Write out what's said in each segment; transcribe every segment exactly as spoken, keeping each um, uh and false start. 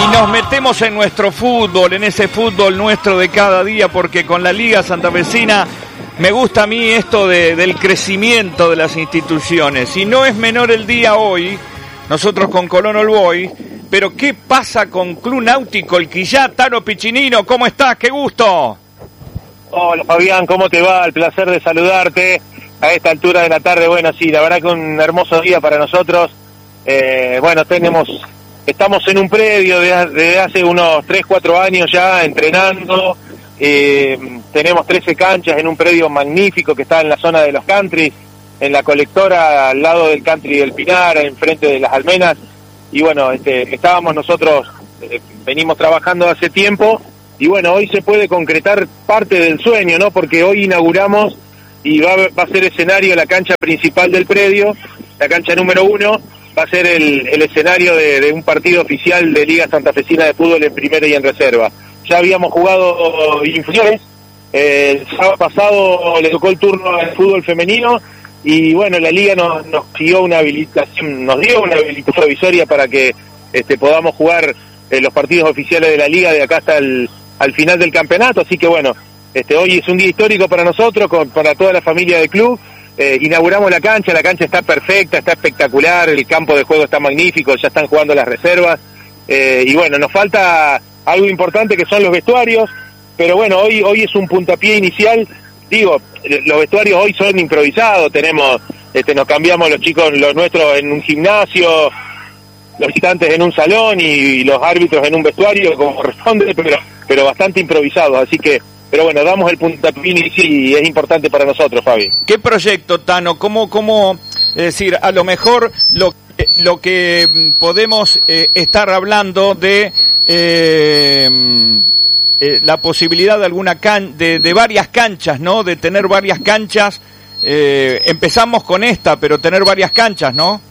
Y nos metemos en nuestro fútbol, en ese fútbol nuestro de cada día, porque con la Liga Santafesina me gusta a mí esto de, del crecimiento de las instituciones. Y no es menor el día hoy, nosotros con Colón All Boys, pero ¿qué pasa con Club Náutico El Quillá? Tano Piccinino, ¿cómo estás? ¡Qué gusto! Hola Fabián, ¿cómo te va? El placer de saludarte a esta altura de la tarde. Bueno, sí, la verdad que un hermoso día para nosotros. Eh, bueno, tenemos, estamos en un predio desde de hace unos tres, cuatro años ya entrenando. Eh, tenemos trece canchas en un predio magnífico que está en la zona de los country, en la colectora al lado del country del Pinar, enfrente de las Almenas. Y bueno, este, estábamos nosotros, eh, venimos trabajando hace tiempo. Y bueno, hoy se puede concretar parte del sueño, ¿no? Porque hoy inauguramos y va, va a ser escenario la cancha principal del predio, la cancha número uno, va a ser el, el escenario de, de un partido oficial de Liga Santafesina de Fútbol en primera y en reserva. Ya habíamos jugado inferiores, eh, el sábado pasado le tocó el turno al fútbol femenino y bueno, la Liga nos, nos dio una habilitación, nos dio una habilitación provisoria para que este, podamos jugar eh, los partidos oficiales de la Liga de acá hasta el al final del campeonato, así que bueno, este hoy es un día histórico para nosotros, con, para toda la familia del club. Eh, inauguramos la cancha, la cancha está perfecta, está espectacular, el campo de juego está magnífico, ya están jugando las reservas, eh, y bueno, nos falta algo importante que son los vestuarios, pero bueno, hoy hoy es un puntapié inicial. Digo, los vestuarios hoy son improvisados, tenemos, este nos cambiamos los chicos, los nuestros en un gimnasio, los visitantes en un salón y, y los árbitros en un vestuario como corresponde, pero pero bastante improvisados, así que, pero bueno, damos el puntapié y es importante para nosotros, Fabi. ¿Qué proyecto, Tano? ¿Cómo, cómo, es decir, a lo mejor lo, lo que podemos eh, estar hablando de eh, eh, la posibilidad de alguna can de, de varias canchas, ¿no? De tener varias canchas, eh, empezamos con esta, pero tener varias canchas, ¿no?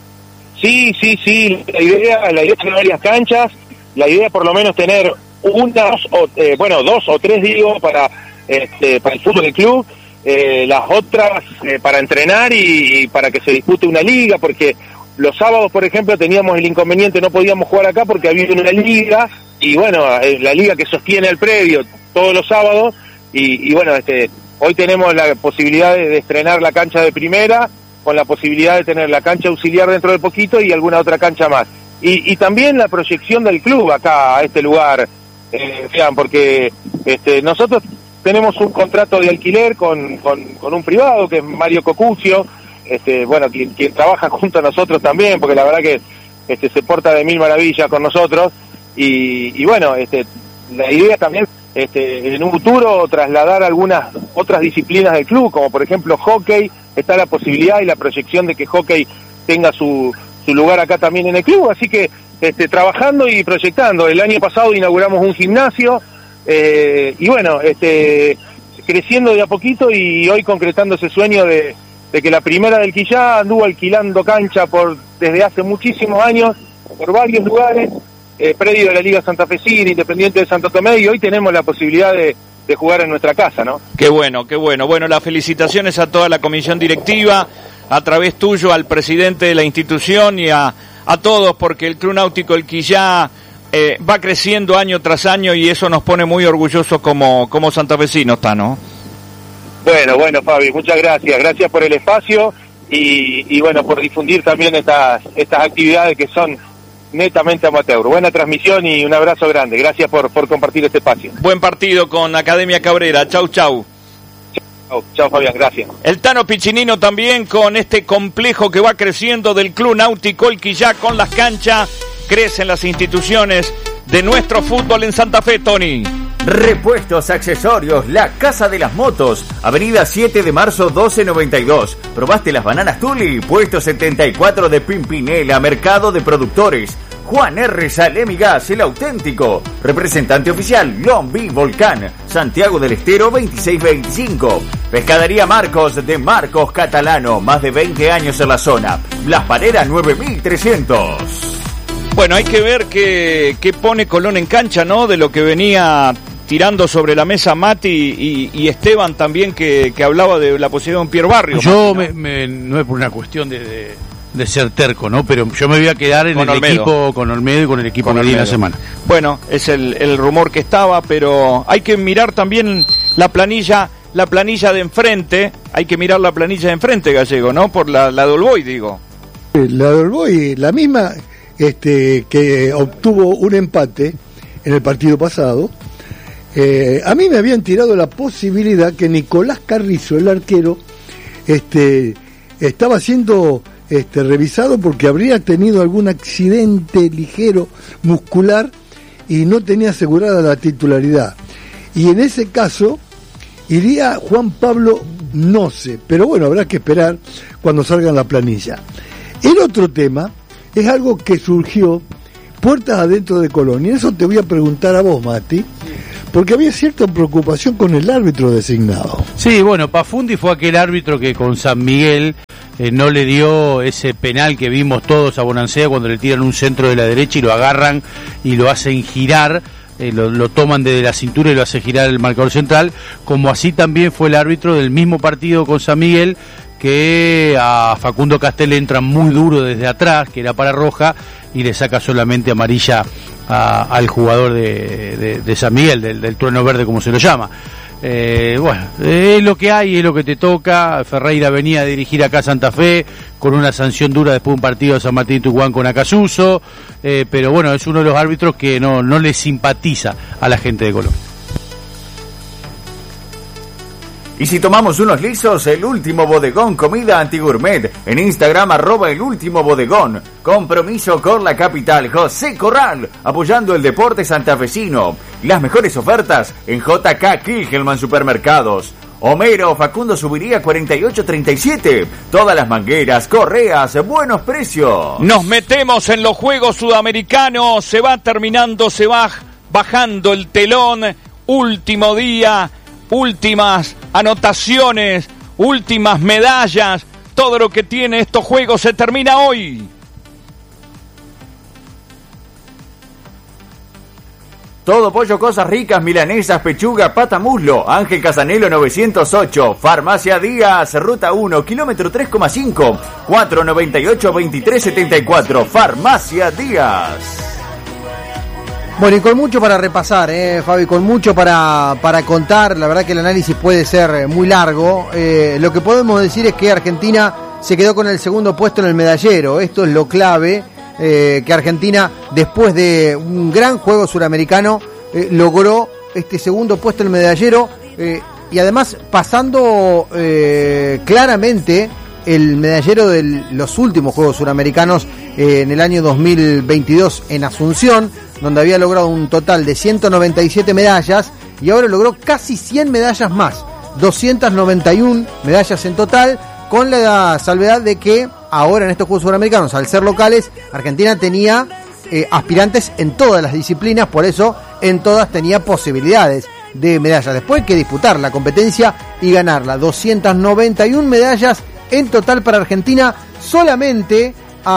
Sí, sí, sí, la idea, la idea es tener varias canchas, la idea por lo menos tener una, dos, o, eh, bueno, dos o tres, digo, para este, para el fútbol del club, eh, las otras eh, para entrenar y, y para que se dispute una liga, porque los sábados, por ejemplo, teníamos el inconveniente, no podíamos jugar acá porque había una liga, y bueno, eh, la liga que sostiene el predio todos los sábados, y, y bueno, este hoy tenemos la posibilidad de, de estrenar la cancha de primera, con la posibilidad de tener la cancha auxiliar dentro de poquito y alguna otra cancha más. Y, y también la proyección del club acá, a este lugar, eh, porque este, nosotros tenemos un contrato de alquiler con, con, con un privado, que es Mario Cocucio, este, bueno, quien, quien trabaja junto a nosotros también, porque la verdad que este, se porta de mil maravillas con nosotros, y, y bueno, este, la idea también, este, en un futuro, trasladar algunas otras disciplinas del club, como por ejemplo hockey, está la posibilidad y la proyección de que hockey tenga su, su lugar acá también en el club, así que este, trabajando y proyectando. El año pasado inauguramos un gimnasio, eh, y bueno, este, creciendo de a poquito y hoy concretando ese sueño de, de que la primera del Quillá anduvo alquilando cancha por desde hace muchísimos años, por varios lugares, eh, predio de la Liga Santafesina, Independiente de Santo Tomé, y hoy tenemos la posibilidad de de jugar en nuestra casa, ¿no? Qué bueno, qué bueno. Bueno, las felicitaciones a toda la comisión directiva, a través tuyo, al presidente de la institución y a, a todos, porque el Club Náutico El Quillá eh, va creciendo año tras año y eso nos pone muy orgullosos como, como santafesinos, ¿no? Bueno, bueno, Fabi, muchas gracias. Gracias por el espacio y, y bueno, por difundir también estas, estas actividades que son netamente amateur. Buena transmisión y un abrazo grande. Gracias por, por compartir este espacio. Buen partido con Academia Cabrera. Chau, chau. Chau, chau Fabián, gracias. El Tano Piccinino también con este complejo que va creciendo del Club Náutico El Quillá con las canchas. Crecen las instituciones de nuestro fútbol en Santa Fe, Tony. Repuestos, accesorios, la Casa de las Motos, Avenida siete de marzo doce noventa y dos. ¿Probaste las bananas Tuli? Puesto setenta y cuatro de Pimpinela, Mercado de Productores. Juan R. Salem y Gas, el auténtico. Representante oficial, Lombi Volcán, Santiago del Estero veintiséis veinticinco. Pescadería Marcos de Marcos Catalano, más de veinte años en la zona. Las Pareras nueve mil trescientos. Bueno, hay que ver qué, qué pone Colón en cancha, ¿no? De lo que venía tirando sobre la mesa Mati y, y Esteban también, que, que hablaba de la posibilidad de un Pierre Barrio. Yo Mati, ¿no? me, me, no es por una cuestión de, de, de ser terco, ¿no? Pero yo me voy a quedar en con el Olmedo. equipo con Olmedo y con el equipo Con que vi en la Olmedo. semana. Bueno, es el, el rumor que estaba, pero hay que mirar también la planilla, la planilla de enfrente, hay que mirar la planilla de enfrente, Gallego, ¿no? Por la, la de Olboy, digo. La de Olboy, la misma este, que obtuvo un empate en el partido pasado. Eh, a mí me habían tirado la posibilidad que Nicolás Carrizo, el arquero, este, estaba siendo este, revisado porque habría tenido algún accidente ligero muscular y no tenía asegurada la titularidad. Y en ese caso iría Juan Pablo Noce, pero bueno, habrá que esperar cuando salga en la planilla. El otro tema es algo que surgió puertas adentro de Colón, y eso te voy a preguntar a vos, Mati, porque había cierta preocupación con el árbitro designado. Sí, bueno, Pafundi fue aquel árbitro que con San Miguel eh, no le dio ese penal que vimos todos a Bonancea cuando le tiran un centro de la derecha y lo agarran y lo hacen girar, eh, lo, lo toman desde la cintura y lo hacen girar el marcador central, como así también fue el árbitro del mismo partido con San Miguel, que a Facundo Castel le entra muy duro desde atrás, que era para roja, y le saca solamente amarilla a, al jugador de, de, de San Miguel, del, del trueno verde como se lo llama. Eh, bueno, es lo que hay, es lo que te toca. Ferreira venía a dirigir acá a Santa Fe con una sanción dura después de un partido de San Martín de Tucumán con Acasuso, eh, pero bueno, es uno de los árbitros que no, no le simpatiza a la gente de Colón. Y si tomamos unos lisos, el último bodegón comida antigourmet. En Instagram, arroba el último bodegón. Compromiso con la capital, José Corral, apoyando el deporte santafesino. Las mejores ofertas en J K Kilgelman Supermercados. Homero Facundo Subiría cuarenta y ocho treinta y siete. Todas las mangueras, correas, buenos precios. Nos metemos en los Juegos Sudamericanos, se va terminando, se va bajando el telón, último día, últimas anotaciones, últimas medallas, todo lo que tiene estos juegos se termina hoy. Todo pollo, cosas ricas, milanesas, pechuga, pata, muslo. Ángel Casanelo novecientos ocho. Farmacia Díaz, ruta uno, kilómetro tres coma cinco. cuatro noventa y ocho veintitrés setenta y cuatro. Farmacia Díaz. Bueno, y con mucho para repasar, eh, Fabi, con mucho para, para contar. La verdad que el análisis puede ser muy largo. Eh, lo que podemos decir es que Argentina se quedó con el segundo puesto en el medallero. Esto es lo clave, eh, que Argentina, después de un gran juego suramericano, eh, logró este segundo puesto en el medallero, eh, y además pasando eh, claramente el medallero de los últimos Juegos Suramericanos eh, en el año dos mil veintidós en Asunción, donde había logrado un total de ciento noventa y siete medallas, y ahora logró casi cien medallas más, doscientas noventa y una medallas en total, con la salvedad de que ahora en estos Juegos Suramericanos, al ser locales, Argentina tenía eh, aspirantes en todas las disciplinas, por eso en todas tenía posibilidades de medallas. Después hay que disputar la competencia y ganarla. doscientas noventa y una medallas en total para Argentina, solamente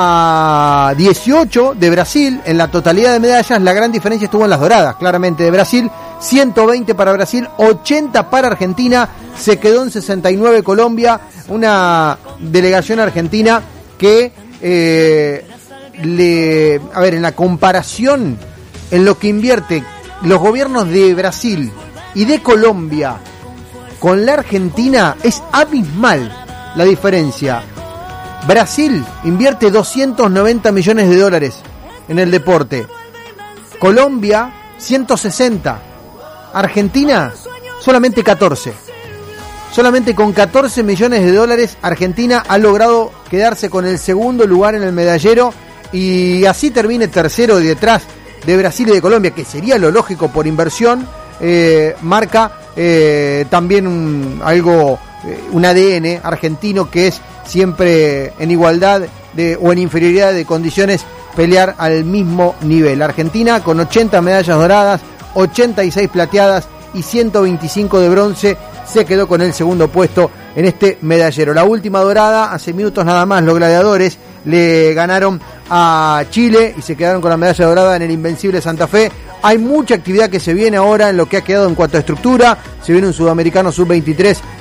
a dieciocho de Brasil en la totalidad de medallas. La gran diferencia estuvo en las doradas, claramente, de Brasil. ciento veinte para Brasil, ochenta para Argentina, se quedó en sesenta y nueve Colombia, una delegación argentina que eh, le, a ver, en la comparación en lo que invierte los gobiernos de Brasil y de Colombia con la Argentina, es abismal la diferencia. Brasil invierte doscientos noventa millones de dólares en el deporte, Colombia ciento sesenta, Argentina solamente catorce. Solamente con catorce millones de dólares Argentina ha logrado quedarse con el segundo lugar en el medallero, y así termine tercero y detrás de Brasil y de Colombia, que sería lo lógico por inversión. Eh, marca eh, también un, algo, eh, un A D N argentino, que es siempre en igualdad de, o en inferioridad de condiciones, pelear al mismo nivel. Argentina con ochenta medallas doradas, ochenta y seis plateadas y ciento veinticinco de bronce, se quedó con el segundo puesto en este medallero. La última dorada, hace minutos nada más, los gladiadores le ganaron a Chile y se quedaron con la medalla dorada en el Invencible Santa Fe. Hay mucha actividad que se viene ahora en lo que ha quedado en cuanto a estructura. Se viene un sudamericano sub veintitrés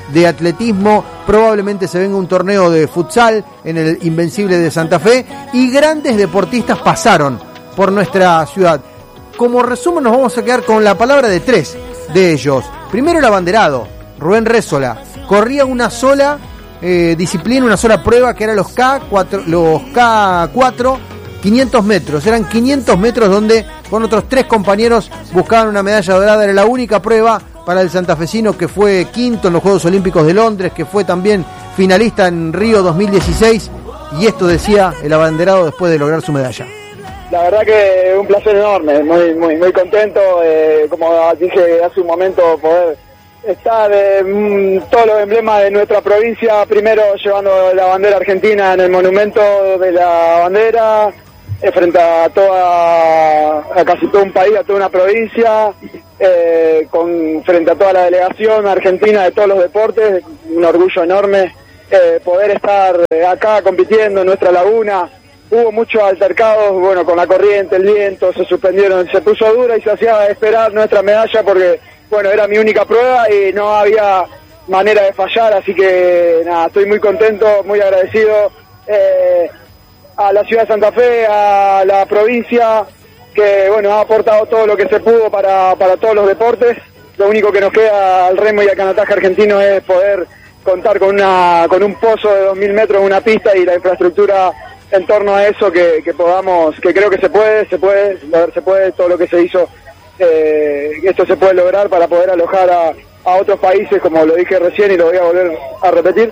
de atletismo, probablemente se venga un torneo de futsal en el Invencible de Santa Fe, y grandes deportistas pasaron por nuestra ciudad. Como resumen nos vamos a quedar con la palabra de tres de ellos. Primero el abanderado, Rubén Rézola, corría una sola eh, disciplina, una sola prueba, que era los K cuatro, los K cuatro, quinientos metros, eran quinientos metros donde con otros tres compañeros buscaban una medalla dorada. Era la única prueba para el santafesino, que fue quinto en los Juegos Olímpicos de Londres, que fue también finalista en Río dos mil dieciséis, y esto decía el abanderado después de lograr su medalla. La verdad que un placer enorme, muy muy muy contento, eh, como dije hace un momento, poder estar en eh, todos los emblemas de nuestra provincia, primero llevando la bandera argentina en el monumento de la bandera, eh, frente a toda, a casi todo un país, a toda una provincia, eh, con frente a toda la delegación argentina de todos los deportes, un orgullo enorme eh, poder estar acá compitiendo en nuestra laguna. Hubo muchos altercados, bueno, con la corriente, el viento, se suspendieron, se puso dura y se hacía esperar nuestra medalla porque, bueno, era mi única prueba y no había manera de fallar, así que nada, estoy muy contento, muy agradecido eh, a la ciudad de Santa Fe, a la provincia, que, bueno, ha aportado todo lo que se pudo para, para todos los deportes. Lo único que nos queda al remo y al canotaje argentino es poder contar con una con un pozo de dos mil metros, una pista y la infraestructura en torno a eso, que, que podamos, que creo que se puede, se puede, se puede, todo lo que se hizo, eh, esto se puede lograr para poder alojar a, a otros países, como lo dije recién y lo voy a volver a repetir,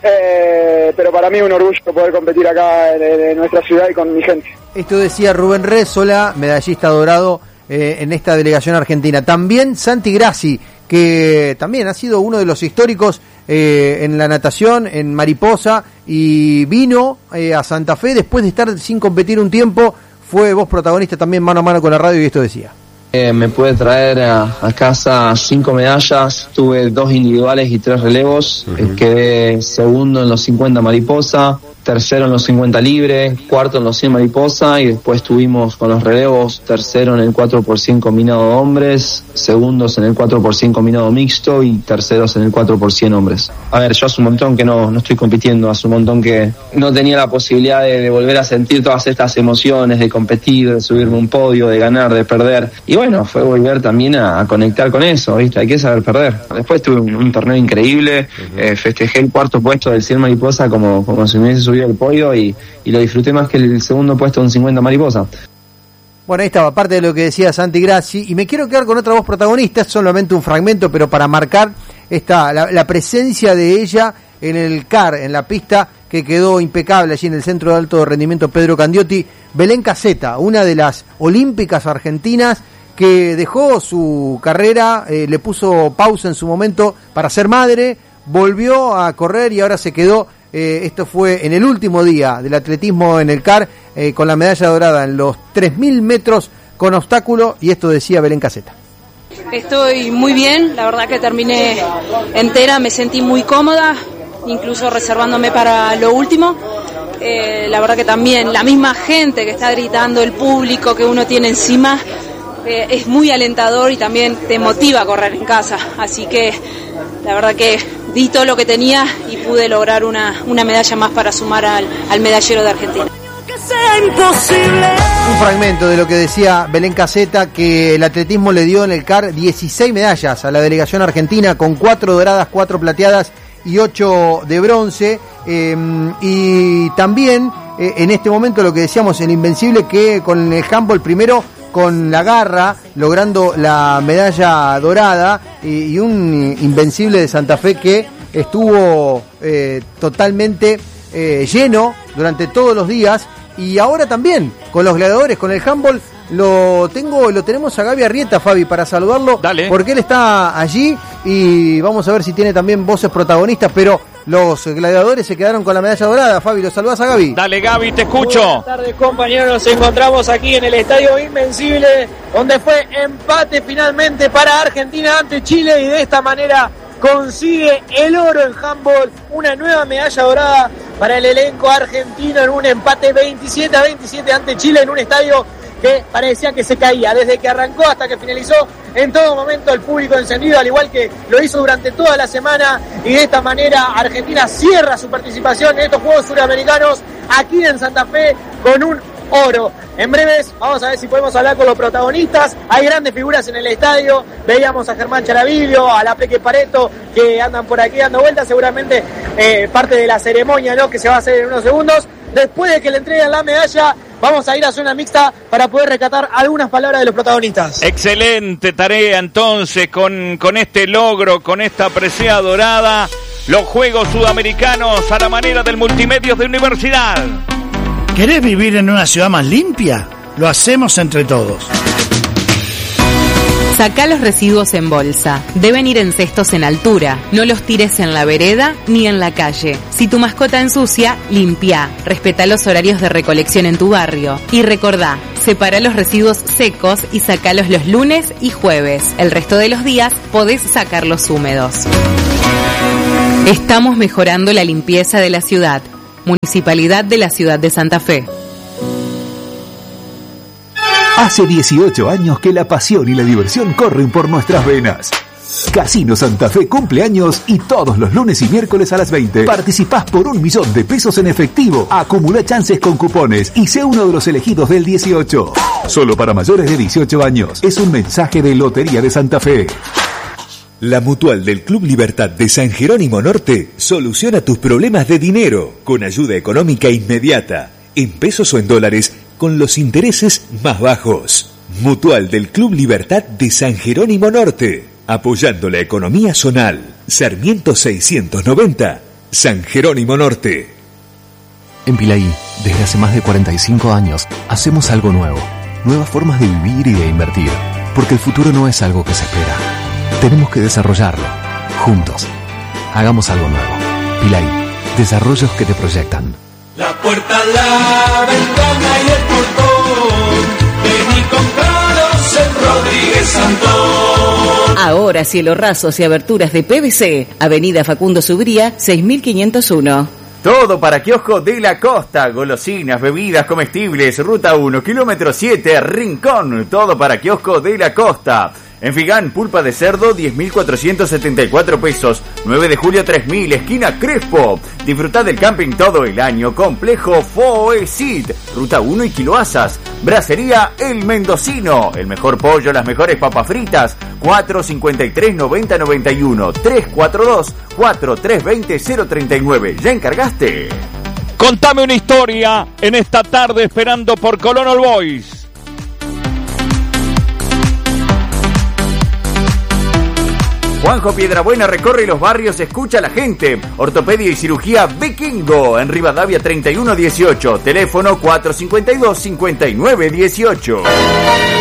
eh, pero para mí es un orgullo poder competir acá en, en nuestra ciudad y con mi gente. Esto decía Rubén Rézola, medallista dorado eh, en esta delegación argentina. También Santi Grassi, que también ha sido uno de los históricos eh, en la natación, en mariposa, y vino eh, a Santa Fe después de estar sin competir un tiempo. Fue voz protagonista también mano a mano con la radio, y esto decía. Eh, me pude traer a, a casa cinco medallas, tuve dos individuales y tres relevos, uh-huh. eh, quedé segundo en los cincuenta mariposa, tercero en los cincuenta libre, cuarto en los cien mariposa, y después tuvimos con los relevos tercero en el cuatro por cien combinado de hombres, segundos en el cuatro por cien combinado mixto y terceros en el cuatro por cien hombres. A ver, yo hace un montón que no, no estoy compitiendo, hace un montón que no tenía la posibilidad de, de volver a sentir todas estas emociones, de competir, de subirme a un podio, de ganar, de perder, y bueno, fue volver también a, a conectar con eso, ¿viste? Hay que saber perder. Después tuve un, un torneo increíble, uh-huh. eh, festejé el cuarto puesto del cien mariposa como, como si me hubiese subido el podio, y, y lo disfruté más que el segundo puesto en cincuenta mariposa. Bueno, ahí estaba parte de lo que decía Santi Grassi, y me quiero quedar con otra voz protagonista, es solamente un fragmento, pero para marcar esta, la, la presencia de ella en el C A R, en la pista que quedó impecable allí en el Centro de Alto Rendimiento Pedro Candiotti, Belén Caseta, una de las olímpicas argentinas que dejó su carrera, eh, le puso pausa en su momento para ser madre, volvió a correr y ahora se quedó, eh, esto fue en el último día del atletismo en el C A R, eh, con la medalla dorada en los tres mil metros con obstáculo, y esto decía Belén Caseta. Estoy muy bien, la verdad que terminé entera, me sentí muy cómoda, incluso reservándome para lo último. Eh, la verdad que también la misma gente que está gritando, el público que uno tiene encima, eh, es muy alentador y también te motiva a correr en casa. Así que la verdad que di todo lo que tenía y pude lograr una, una medalla más para sumar al, al medallero de Argentina. Un fragmento de lo que decía Belén Caseta, que el atletismo le dio en el C A R dieciséis medallas a la delegación argentina, con cuatro doradas, cuatro plateadas y ocho de bronce, eh, y también eh, en este momento lo que decíamos, el Invencible, que con el handball primero con la garra, logrando la medalla dorada, y, y un Invencible de Santa Fe que estuvo eh, totalmente eh, lleno durante todos los días. Y ahora también con los gladiadores, con el handball, lo tengo, lo tenemos a Gaby Arrieta, Fabi, para saludarlo. Dale. Porque él está allí y vamos a ver si tiene también voces protagonistas, pero los gladiadores se quedaron con la medalla dorada. Fabi, ¿lo saludás a Gaby? Dale, Gaby, te escucho. Buenas tardes, compañeros, nos encontramos aquí en el Estadio Invencible, donde fue empate finalmente para Argentina ante Chile, y de esta manera consigue el oro en handball, una nueva medalla dorada para el elenco argentino en un empate veintisiete a veintisiete ante Chile, en un estadio que parecía que se caía. Desde que arrancó hasta que finalizó, en todo momento el público encendido, al igual que lo hizo durante toda la semana, y de esta manera Argentina cierra su participación en estos Juegos Suramericanos aquí en Santa Fe con un oro. En breves vamos a ver si podemos hablar con los protagonistas. Hay grandes figuras en el estadio. Veíamos a Germán Charaviglio, a la Peque Pareto, que andan por aquí dando vueltas. Seguramente eh, parte de la ceremonia, ¿no?, que se va a hacer en unos segundos. Después de que le entreguen la medalla, vamos a ir a zona mixta para poder rescatar algunas palabras de los protagonistas. Excelente tarea entonces con, con este logro, con esta presea dorada. Los Juegos Sudamericanos a la manera del Multimedios de Universidad. ¿Querés vivir en una ciudad más limpia? Lo hacemos entre todos. Sacá los residuos en bolsa. Deben ir en cestos en altura. No los tires en la vereda ni en la calle. Si tu mascota ensucia, limpia. Respetá los horarios de recolección en tu barrio. Y recordá, separa los residuos secos y sacalos los lunes y jueves. El resto de los días podés sacarlos húmedos. Estamos mejorando la limpieza de la ciudad. Municipalidad de la Ciudad de Santa Fe. Hace dieciocho años que la pasión y la diversión corren por nuestras venas. Casino Santa Fe cumple años y todos los lunes y miércoles a las veinte participás por un millón de pesos en efectivo. Acumula chances con cupones y sé uno de los elegidos del dieciocho. Solo para mayores de dieciocho años. Es un mensaje de Lotería de Santa Fe. La Mutual del Club Libertad de San Jerónimo Norte soluciona tus problemas de dinero con ayuda económica inmediata, en pesos o en dólares, con los intereses más bajos. Mutual del Club Libertad de San Jerónimo Norte, apoyando la economía zonal. Sarmiento seiscientos noventa, San Jerónimo Norte. En Pilaí, desde hace más de cuarenta y cinco años, hacemos algo nuevo. Nuevas formas de vivir y de invertir, porque el futuro no es algo que se espera. Tenemos que desarrollarlo, juntos. Hagamos algo nuevo. Pilaí, desarrollos que te proyectan. La puerta, la ventana y el portón. Ven y compraros en Rodríguez Santón. Ahora cielo rasos y aberturas de P V C. Avenida Facundo Subría, seis mil quinientos uno. Todo para Kiosco de la Costa, golosinas, bebidas, comestibles, Ruta uno, kilómetro siete, Rincón. Todo para Kiosco de la Costa. En Figán, pulpa de cerdo, diez mil cuatrocientos setenta y cuatro pesos. nueve de julio, tres mil, esquina Crespo. Disfrutá del camping todo el año. Complejo Foesit, Ruta uno y Kiloasas. Bracería El Mendocino. El mejor pollo, las mejores papas fritas. cuatro cincuenta y tres, noventa, noventa y uno. tres cuatro dos, cuatro tres dos cero, cero treinta y nueve. ¿Ya encargaste? Contame una historia en esta tarde esperando por Colón All Boys. Juanjo Piedrabuena recorre los barrios, escucha a la gente. Ortopedia y cirugía Vikingo, en Rivadavia treinta y uno dieciocho. Teléfono cuatro cincuenta y dos, cincuenta y nueve dieciocho.